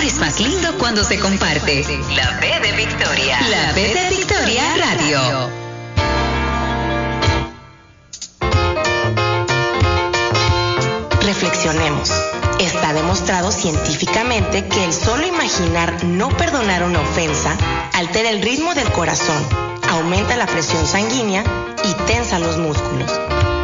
amor es más lindo cuando se comparte. La B de Victoria. La B de Victoria Radio. Reflexionemos. Está demostrado científicamente que el solo imaginar no perdonar una ofensa altera el ritmo del corazón, aumenta la presión sanguínea y tensa los músculos.